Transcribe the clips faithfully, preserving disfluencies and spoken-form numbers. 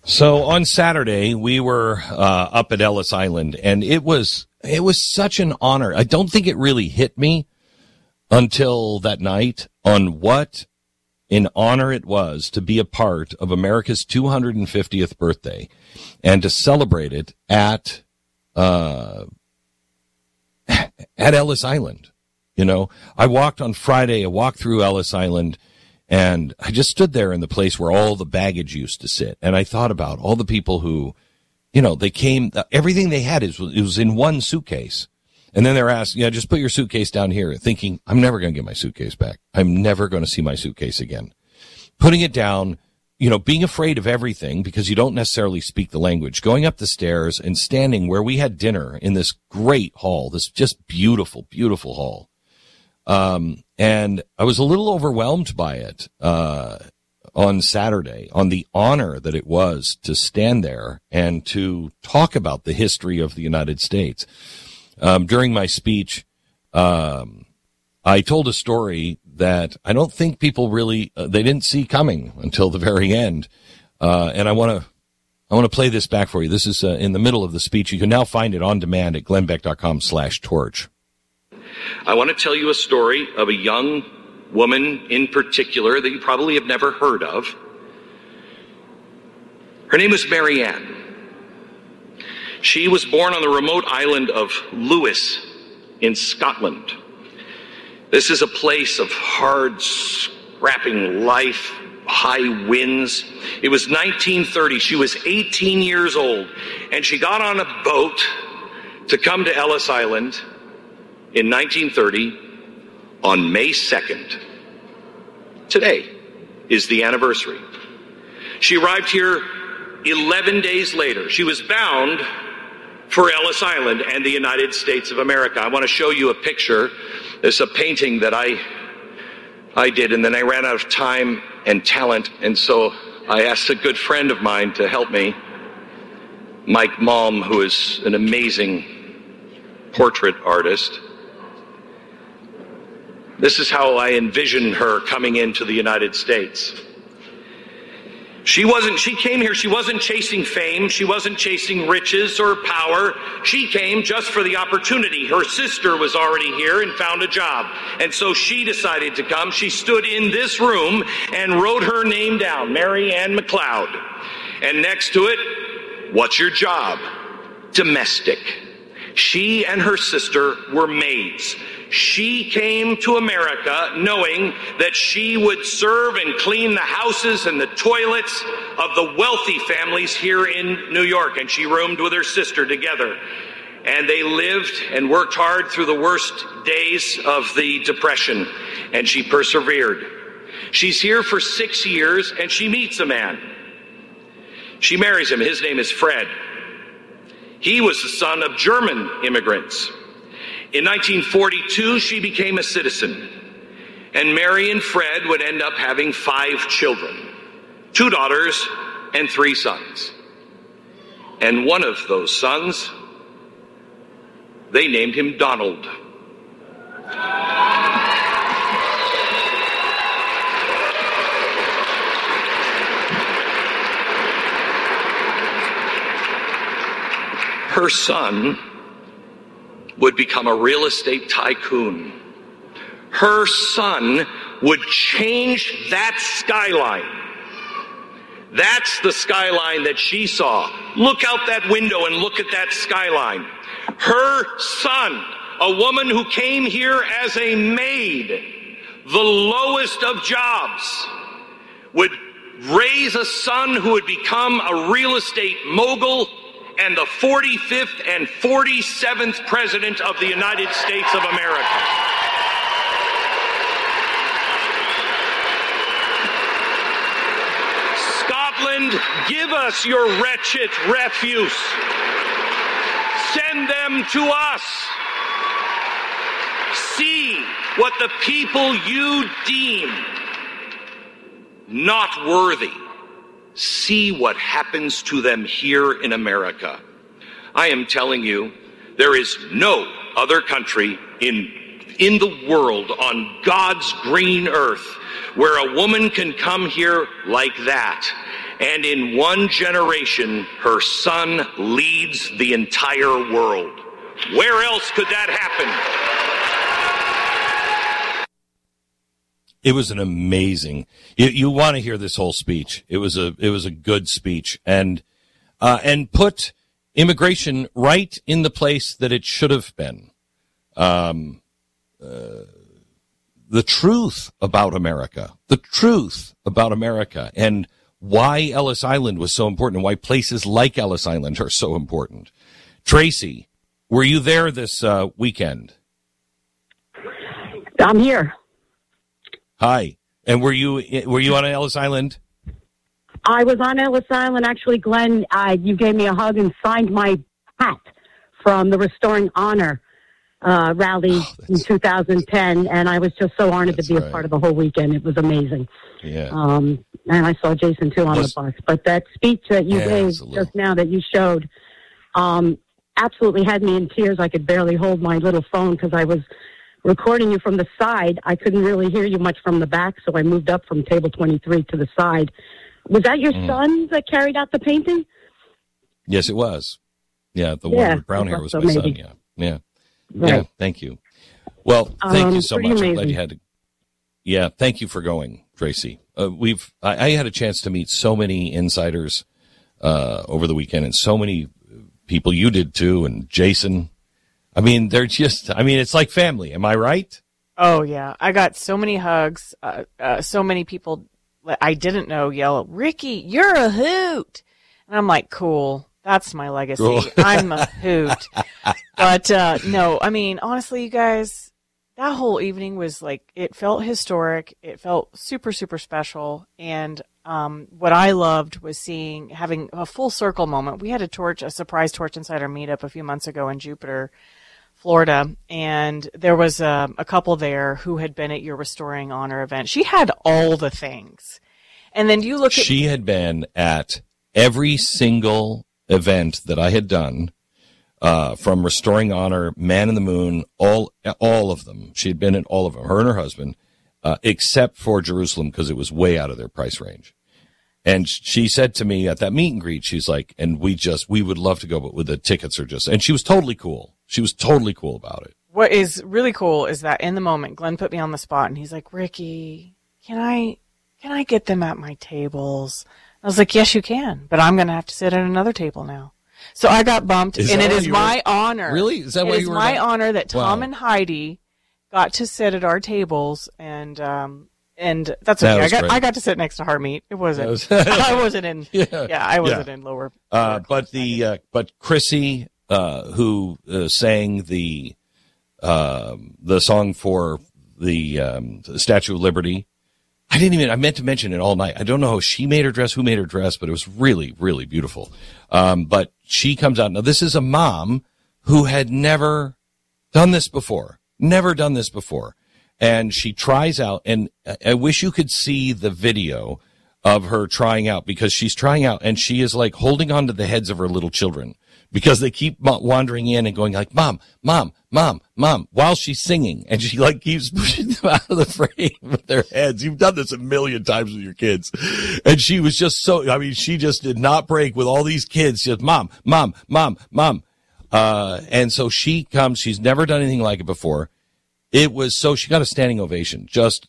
So on Saturday, we were uh, up at Ellis Island, and it was it was such an honor. I don't think it really hit me until that night on what an honor it was to be a part of America's two hundred fiftieth birthday and to celebrate it at uh, at Ellis Island. You know, I walked on Friday, I walked through Ellis Island, and I just stood there in the place where all the baggage used to sit. And I thought about all the people who, you know, they came, everything they had is, it was in one suitcase. And then they're asked, yeah, just put your suitcase down here, thinking, I'm never going to get my suitcase back. I'm never going to see my suitcase again. Putting it down, you know, being afraid of everything because you don't necessarily speak the language, going up the stairs and standing where we had dinner in this great hall, this just beautiful, beautiful hall. Um, and I was a little overwhelmed by it, uh, on Saturday, on the honor that it was to stand there and to talk about the history of the United States. Um, during my speech, um, I told a story that I don't think people really, uh, they didn't see coming until the very end. Uh, and I want to, I want to play this back for you. This is uh, in the middle of the speech. You can now find it on demand at glennbeck.com slash torch. I want to tell you a story of a young woman in particular that you probably have never heard of. Her name was Mary Ann. She was born on the remote island of Lewis in Scotland. This is a place of hard, scrapping life, high winds. It was nineteen thirty. She was eighteen years old, and she got on a boat to come to Ellis Island in nineteen thirty on May second. Today is the anniversary. She arrived here eleven days later. She was bound for Ellis Island and the United States of America. I want to show you a picture. It's a painting that I I did, and then I ran out of time and talent, and so I asked a good friend of mine to help me, Mike Malm, who is an amazing portrait artist. This is how I envision her coming into the United States. She wasn't, she came here, she wasn't chasing fame, she wasn't chasing riches or power. She came just for the opportunity. Her sister was already here and found a job. And so she decided to come. She stood in this room and wrote her name down, Mary Ann McLeod. And next to it, what's your job? Domestic. She and her sister were maids. She came to America knowing that she would serve and clean the houses and the toilets of the wealthy families here in New York. And she roomed with her sister together. And they lived and worked hard through the worst days of the Depression. And she persevered. She's here for six years and she meets a man. She marries him. His name is Fred. He was the son of German immigrants. In nineteen forty-two, she became a citizen, and Mary and Fred would end up having five children, two daughters and three sons. And one of those sons, they named him Donald. Her son would become a real estate tycoon. Her son would change that skyline. That's the skyline that she saw. Look out that window and look at that skyline. Her son, a woman who came here as a maid, the lowest of jobs, would raise a son who would become a real estate mogul and the forty-fifth and forty-seventh President of the United States of America. Scotland, give us your wretched refuse. Send them to us. See what the people you deem not worthy. See what happens to them here in America. I am telling you, there is no other country in, in the world on God's green earth where a woman can come here like that And in one generation, her son leads the entire world. Where else could that happen? It was an amazing. You, you want to hear this whole speech? It was a it was a good speech, and uh, and put immigration right in the place that it should have been. Um, uh, the truth about America, the truth about America, and why Ellis Island was so important, and why places like Ellis Island are so important. Tracy, were you there this uh, weekend? I'm here. Hi, and were you were you on Ellis Island? I was on Ellis Island. Actually, Glenn, uh, you gave me a hug and signed my hat from the Restoring Honor uh, rally oh, in two thousand ten, and I was just so honored to be right. a part of the whole weekend. It was amazing. Yeah. Um, and I saw Jason, too, on was, the bus. But that speech that you yeah, gave just now that you showed um, absolutely had me in tears. I could barely hold my little phone because I was recording you from the side. I couldn't really hear you much from the back, so I moved up from table twenty-three to the side. Was that your mm. son that carried out the painting? Yes, it was. Yeah, the yeah, one with brown hair was so my maybe. son. Yeah, yeah, right. yeah. Thank you. Well, thank um, you so much. amazing. I'm glad you had to. Yeah, thank you for going, Tracy. Uh, we've I, I had a chance to meet so many insiders uh, over the weekend, and so many people. You did too, and Jason. I mean, they're just. I mean, it's like family. Am I right? Oh yeah, I got so many hugs. Uh, uh, so many people I didn't know yell, "Ricky, you're a hoot," and I'm like, "Cool, that's my legacy. Cool. I'm a hoot." But uh, no, I mean, honestly, you guys, that whole evening was like, it felt historic. It felt super, super special. And um, what I loved was seeing, having a full circle moment. We had a torch, a surprise Torch Insider meetup a few months ago in Jupiter, Florida, and there was a, a couple there who had been at your Restoring Honor event. She had all the things. And then you look at... She had been at every single event that I had done, uh, from Restoring Honor, Man in the Moon, all all of them. She had been at all of them, her and her husband, uh, except for Jerusalem, because it was way out of their price range. And she said to me at that meet and greet, she's like, and we just, we would love to go, but with the tickets are just, and she was totally cool. She was totally cool about it. What is really cool is that in the moment, Glenn put me on the spot and he's like, "Ricky, can I, can I get them at my tables?" I was like, "Yes, you can, but I'm going to have to sit at another table now." So I got bumped, is and it is my were... honor. Really? Is that why you were? It is my about... honor that Tom wow. and Heidi got to sit at our tables, and um, and that's that okay. I got great. I got to sit next to Harmeet. It wasn't. Was... I wasn't in. Yeah, yeah I wasn't yeah. in lower. Uh, but the uh, but Chrissy, uh, who uh, sang the uh, the song for the, um, the Statue of Liberty. I didn't even, I meant to mention it all night. I don't know how she made her dress, who made her dress, but it was really, really beautiful. Um, but she comes out. Now, this is a mom who had never done this before, never done this before. And she tries out, and I wish you could see the video of her trying out, because she's trying out and she is like holding on to the heads of her little children because they keep wandering in and going like, "Mom, mom, mom, mom," while she's singing, and she like keeps pushing them out of the frame with their heads. You've done this a million times with your kids. And she was just so, I mean, she just did not break with all these kids. She said, "Mom, mom, mom, mom." Uh, and so she comes, she's never done anything like it before. It was so, she got a standing ovation, just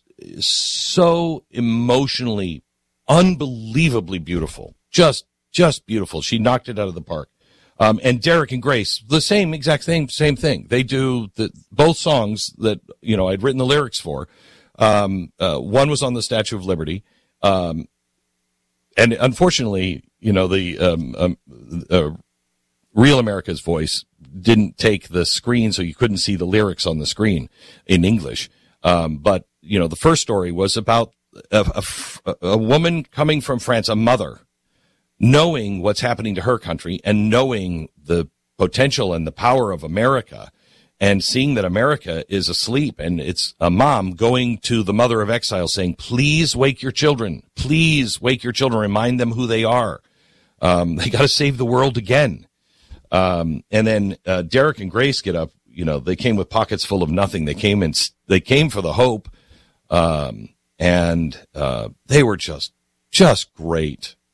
so emotionally, unbelievably beautiful. Just, just beautiful. She knocked it out of the park. Um, and Derek and Grace, the same exact same, same thing. They do the, both songs that, you know, I'd written the lyrics for. Um, uh, one was on the Statue of Liberty. Um, and unfortunately, you know, the, um, um, uh, Real America's Voice didn't take the screen, so you couldn't see the lyrics on the screen in English. Um, but, you know, the first story was about a, a, a woman coming from France, a mother, knowing what's happening to her country and knowing the potential and the power of America, and seeing that America is asleep. And it's a mom going to the mother of exile saying, "Please wake your children. Please wake your children. Remind them who they are. Um, they got to save the world again." Um, and then, uh, Derek and Grace get up, you know, they came with pockets full of nothing. They came and they came for the hope. Um, and, uh, they were just, just great,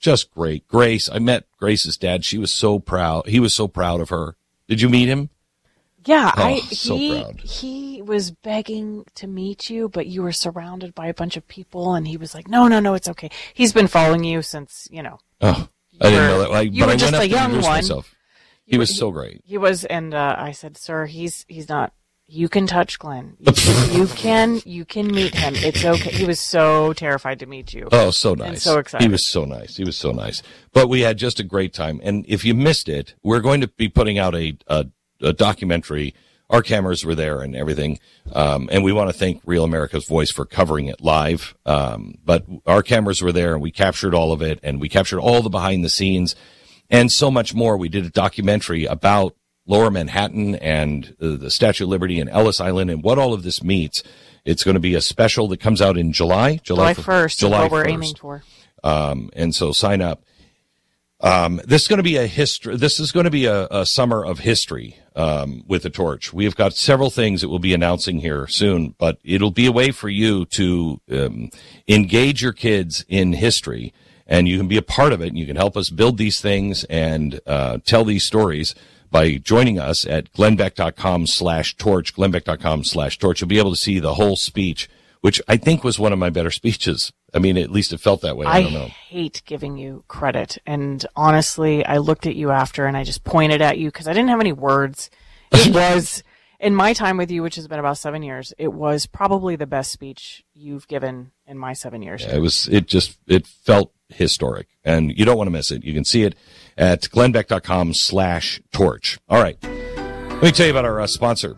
just great. Grace, I met Grace's dad. She was so proud. He was so proud of her. Did you meet him? Yeah, oh, I so he proud. he was begging to meet you, but you were surrounded by a bunch of people, and he was like, "No, no, no, it's okay." He's been following you since you know. Oh, I didn't know that. I, you but were I just went a up to young introduce one. myself. He You was were- so great. He was, and uh, I said, "Sir, he's he's not. You can touch Glenn. You, you can you can meet him. It's okay." He was so terrified to meet you. Oh, so nice. so excited. He was so nice. He was so nice. But we had just a great time. And if you missed it, we're going to be putting out a, a, a documentary. Our cameras were there and everything. Um, and we want to thank Real America's Voice for covering it live. Um, but our cameras were there and we captured all of it and we captured all the behind the scenes and so much more. We did a documentary about Lower Manhattan and uh, the Statue of Liberty and Ellis Island and what all of this means. It's going to be a special that comes out in July. July first. July What we're first. aiming for. Um, and so sign up. Um, this is going to be a history. This is going to be a, a summer of history, um, with the Torch. We've got several things that we'll be announcing here soon, but it'll be a way for you to, um, engage your kids in history, and you can be a part of it and you can help us build these things and, uh, tell these stories by joining us at glennbeck.com slash torch, glennbeck.com slash torch. You'll be able to see the whole speech, which I think was one of my better speeches. I mean, at least it felt that way. I, I don't know. hate giving you credit. And honestly, I looked at you after and I just pointed at you because I didn't have any words. It was, in my time with you, which has been about seven years, it was probably the best speech you've given in my seven years. Yeah, it was, it just, it felt historic and you don't want to miss it. You can see it at glennbeck.com slash torch. All right. Let me tell you about our uh, sponsor.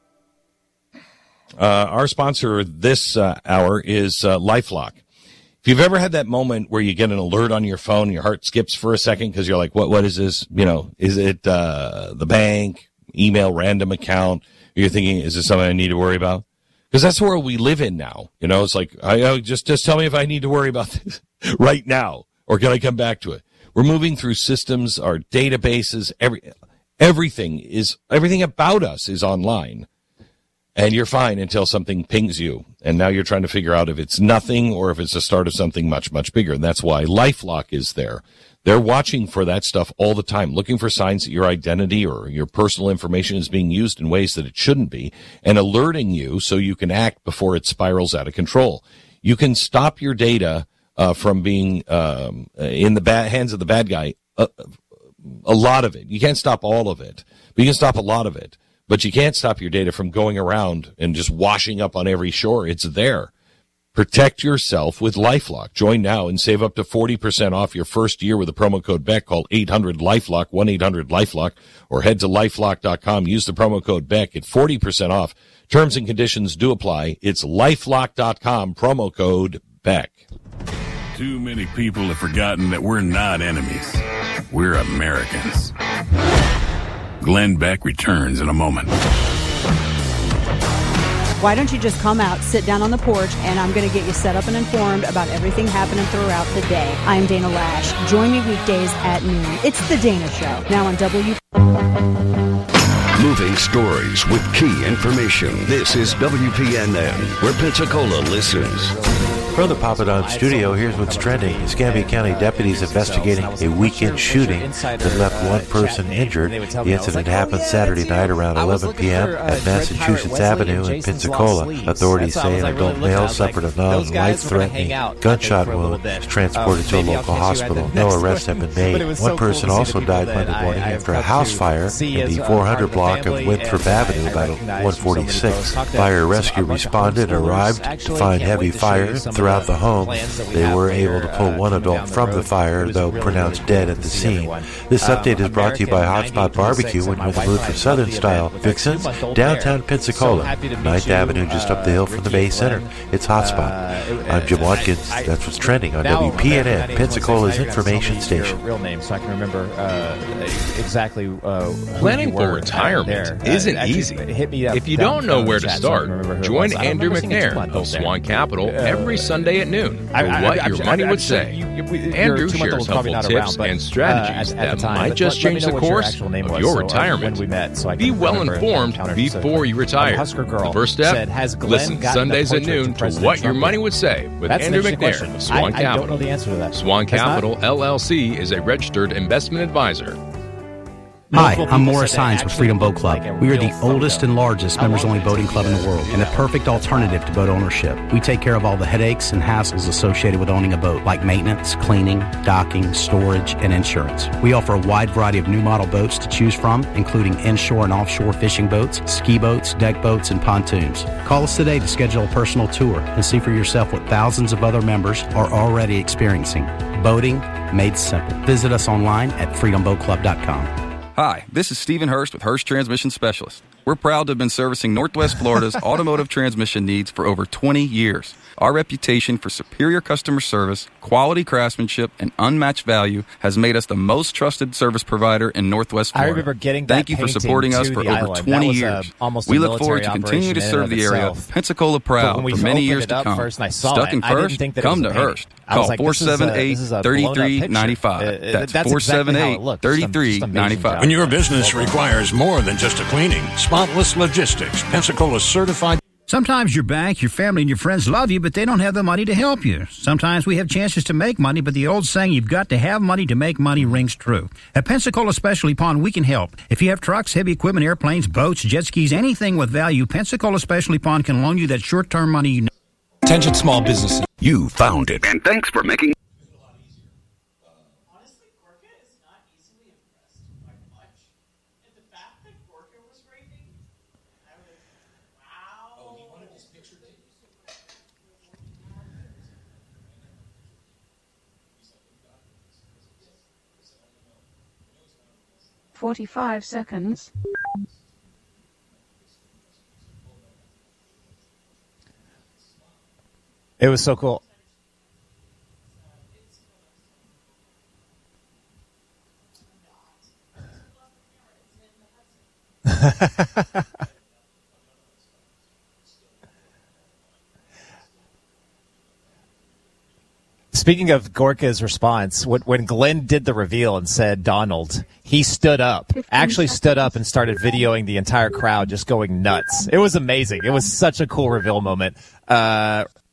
Uh, our sponsor this uh, hour is uh, LifeLock. If you've ever had that moment where you get an alert on your phone, your heart skips for a second because you're like, what, what is this? You know, is it uh, the bank, email, random account? You're thinking, is this something I need to worry about? Because that's the world we live in now. You know, it's like, I, I just, just tell me if I need to worry about this right now, or can I come back to it? We're moving through systems, our databases, every, everything is, everything about us is online. And you're fine until something pings you. And now you're trying to figure out if it's nothing or if it's the start of something much, much bigger. And that's why LifeLock is there. They're watching for that stuff all the time, looking for signs that your identity or your personal information is being used in ways that it shouldn't be, and alerting you so you can act before it spirals out of control. You can stop your data uh, from being um, in the bad hands of the bad guy. Uh, a lot of it. You can't stop all of it, but you can stop a lot of it. But you can't stop your data from going around and just washing up on every shore. It's there. Protect yourself with LifeLock. Join now and save up to forty percent off your first year with the promo code Beck. Call eight hundred LifeLock, one eight hundred LifeLock, or head to lifelock dot com. Use the promo code Beck. Get forty percent off. Terms and conditions do apply. It's lifelock dot com, promo code Beck. Too many people have forgotten that we're not enemies. We're Americans. Glenn Beck returns in a moment. Why don't you just come out, sit down on the porch, and I'm going to get you set up and informed about everything happening throughout the day. I'm Dana Lash. Join me weekdays at noon. It's The Dana Show, now on W. Moving stories with key information. This is W P N N, where Pensacola listens. From the Papadon studio, here's what's trending. Escambia County deputies investigating a weekend shooting that left one person injured. The incident happened Saturday night around eleven p.m. at Massachusetts Avenue in Pensacola. Authorities say an adult male suffered a non-life-threatening gunshot wound, was transported to a local hospital. No arrests have been made. One person also died Monday morning after a house fire in the four hundred block of Winthrop Avenue about one forty-six. Fire rescue responded and arrived to find heavy fire throughout the home. They were able to pull one adult from the fire, though pronounced dead at the scene. This update is brought to you by Hotspot Barbecue when you're in the mood for Southern style fixins, downtown Pensacola, ninth Avenue, just up the hill from the Bay Center. It's Hotspot. I'm Jim Watkins. That's what's trending on W P N N, Pensacola's information station. Real name, so I can remember uh, exactly. Uh, Planning for retirement isn't easy. If you don't know where to start, join Andrew McNair of Swan Capital every Sunday Sunday at noon. I, for I, what I, your I'm, money I'm would sure say. You, you, we, Andrew your shares probably helpful not tips around, but, and strategies uh, at, at that the time, might but just let, change let me know the what your course actual name of was, your so, uh, retirement. when we met, so I Be can well remember and informed counter before you um, retire. Husker Girl The first step, said, has Glenn listen gotten Sundays the at portrait noon to to President What Your Trump? Money Would Say with That's Andrew an interesting McNair question. of Swan I, I Capital. don't know the answer to that. Swan Has Capital, not? L L C, is a registered investment advisor. Hi, I'm Morris Hines with Freedom Boat Club. We are the oldest and largest members-only boating club in the world and the perfect alternative to boat ownership. We take care of all the headaches and hassles associated with owning a boat, like maintenance, cleaning, docking, storage, and insurance. We offer a wide variety of new model boats to choose from, including inshore and offshore fishing boats, ski boats, deck boats, and pontoons. Call us today to schedule a personal tour and see for yourself what thousands of other members are already experiencing. Boating made simple. Visit us online at freedom boat club dot com. Hi, this is Stephen Hurst with Hurst Transmission Specialists. We're proud to have been servicing Northwest Florida's automotive transmission needs for over twenty years. Our reputation for superior customer service, quality craftsmanship, and unmatched value has made us the most trusted service provider in Northwest Florida. I remember getting that Thank you for painting supporting us to for the over island. twenty That was, years. uh, almost a we look forward to military continue to operation serve in the and of area itself. of Pensacola But proud when we for many opened years it to up come. first and I saw Stuck it, in I didn't First? think that it Come was to painted. Hurst. I was Call like, four this is a- seven eight, this is a three blown-up three picture. nine five. Uh, That's that's four exactly seven how eight, it looked. three Just three amazing nine job. five. When your business requires more than just a cleaning, Spotless Logistics, Pensacola certified. Sometimes your bank, your family, and your friends love you, but they don't have the money to help you. Sometimes we have chances to make money, but the old saying, you've got to have money to make money, rings true. At Pensacola Specialty Pond, we can help. If you have trucks, heavy equipment, airplanes, boats, jet skis, anything with value, Pensacola Specialty Pond can loan you that short-term money you know. Attention small businesses. You found it. And thanks for making Forty-five seconds. It was so cool. Speaking of Gorka's response, when, when Glenn did the reveal and said Donald, he stood up, actually stood up and started videoing the entire crowd just going nuts. It was amazing. It was such a cool reveal moment. Uh,